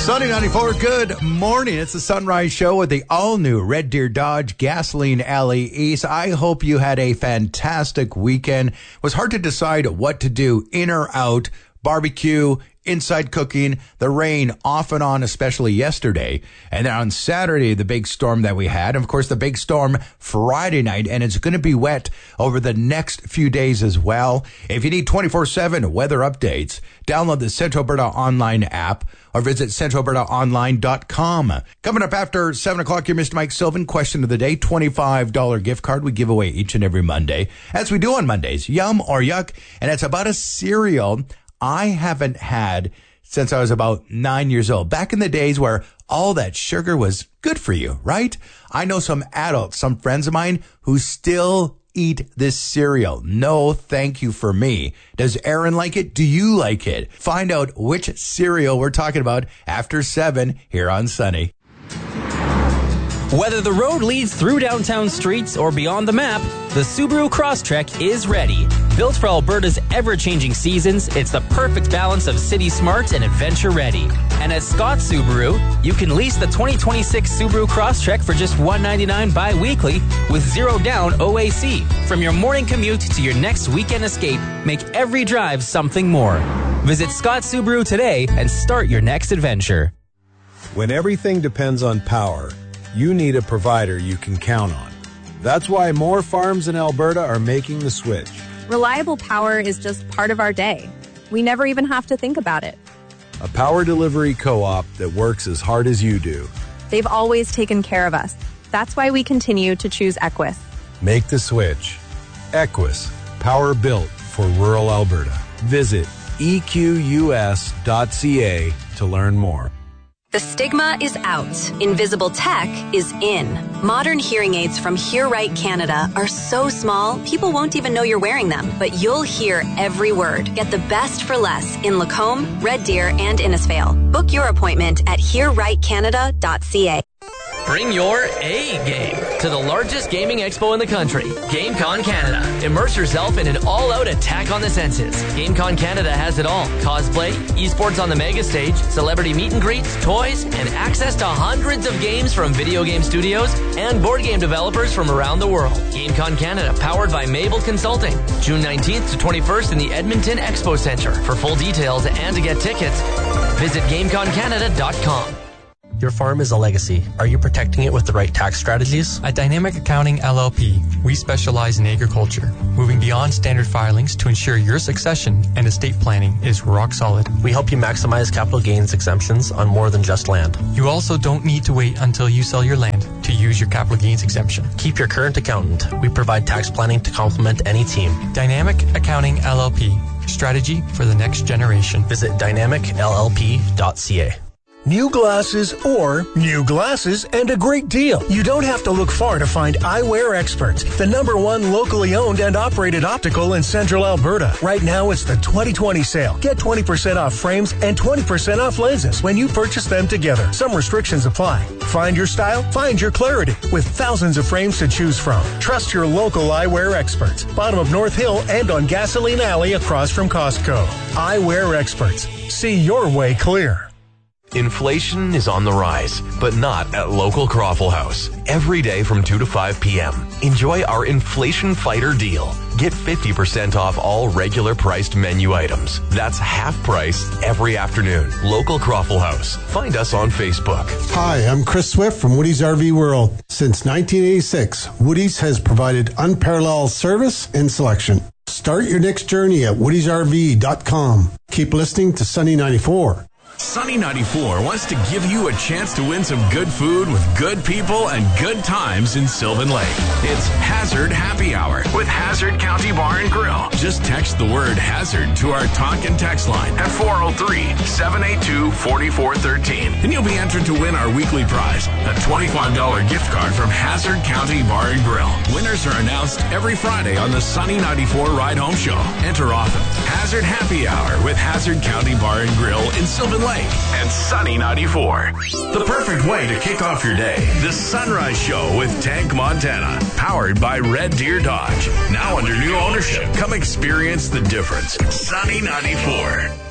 Sunny 94, good morning. It's the Sunrise Show with the all-new Red Deer Dodge Gasoline Alley East. I hope you had a fantastic weekend. It was hard to decide what to do, in or out, barbecue, inside cooking, the rain off and on, especially yesterday. And then on Saturday, the big storm that we had. And of course, the big storm Friday night, and it's going to be wet over the next few days as well. If you need 24/7 weather updates, download the Central Alberta Online app or visit centralalbertaonline.com. Coming up after 7 o'clock, you're Mr. Mike Sylvan. Question of the day, $25 gift card we give away each and every Monday, as we do on Mondays, Yum or Yuck. And it's about a cereal I haven't had since I was about 9 years old. Back in the days where all that sugar was good for you, right? I know some adults, some friends of mine who still eat this cereal. No, thank you for me. Does Aaron like it? Do you like it? Find out which cereal we're talking about after 7 here on Sunny. Whether the road leads through downtown streets or beyond the map, the Subaru Crosstrek is ready. Built for Alberta's ever-changing seasons, it's the perfect balance of city smart and adventure ready. And at Scott Subaru, you can lease the 2026 Subaru Crosstrek for just $199 bi-weekly with zero down OAC. From your morning commute to your next weekend escape, make every drive something more. Visit Scott Subaru today and start your next adventure. When everything depends on power, you need a provider you can count on. That's why more farms in Alberta are making the switch. Reliable power is just part of our day. We never even have to think about it. A power delivery co-op that works as hard as you do. They've always taken care of us. That's why we continue to choose Equus. Make the switch. Equus, power built for rural Alberta. Visit equs.ca to learn more. The stigma is out. Invisible tech is in. Modern hearing aids from Hear Right Canada are so small, people won't even know you're wearing them. But you'll hear every word. Get the best for less in Lacombe, Red Deer, and Innisfail. Book your appointment at hearrightcanada.ca. Bring your A game to the largest gaming expo in the country, GameCon Canada. Immerse yourself in an all-out attack on the senses. GameCon Canada has it all. Cosplay, esports on the mega stage, celebrity meet and greets, toys, and access to hundreds of games from video game studios and board game developers from around the world. GameCon Canada, powered by Mabel Consulting. June 19th to 21st in the Edmonton Expo Center. For full details and to get tickets, visit GameConCanada.com. Your farm is a legacy. Are you protecting it with the right tax strategies? At Dynamic Accounting LLP, we specialize in agriculture, moving beyond standard filings to ensure your succession and estate planning is rock solid. We help you maximize capital gains exemptions on more than just land. You also don't need to wait until you sell your land to use your capital gains exemption. Keep your current accountant. We provide tax planning to complement any team. Dynamic Accounting LLP, strategy for the next generation. Visit dynamicllp.ca. New glasses or new glasses and a great deal. You don't have to look far to find Eyewear Experts, the #1 locally owned and operated optical in Central Alberta. Right now, it's the 2020 sale. Get 20% off frames and 20% off lenses when you purchase them together. Some restrictions apply. Find your style, find your clarity. With thousands of frames to choose from. Trust your local Eyewear Experts. Bottom of North Hill and on Gasoline Alley across from Costco. Eyewear Experts. See your way clear. Inflation is on the rise, but not at local Croffle House. Every day from 2 to 5 p.m. Enjoy our Inflation Fighter deal. Get 50% off all regular priced menu items. That's half price every afternoon. Local Croffle House. Find us on Facebook. Hi, I'm Chris Swift from Woody's RV World. Since 1986, Woody's has provided unparalleled service and selection. Start your next journey at woodysrv.com. Keep listening to Sunny 94. Sunny 94 wants to give you a chance to win some good food with good people and good times in Sylvan Lake. It's Hazard Happy Hour with Hazard County Bar and Grill. Just text the word Hazard to our talk and text line at 403-782-4413 and you'll be entered to win our weekly prize, a $25 gift card from Hazard County Bar and Grill. Winners are announced every Friday on the Sunny 94 Ride Home Show. Enter often. Hazard Happy Hour with Hazard County Bar and Grill in Sylvan Lake and Sunny 94. The perfect way to kick off your day. The Sunrise Show with Tank Montana. Powered by Red Deer Dodge. Now under new ownership. Come experience the difference. Sunny 94.